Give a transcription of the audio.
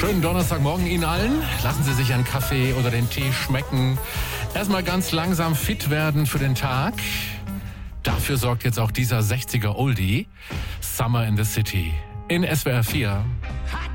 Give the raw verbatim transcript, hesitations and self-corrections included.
Schönen Donnerstagmorgen Ihnen allen. Lassen Sie sich einen Kaffee oder den Tee schmecken. Erstmal ganz langsam fit werden für den Tag. Dafür sorgt jetzt auch dieser sechziger Oldie. Summer in the City in S W R vier.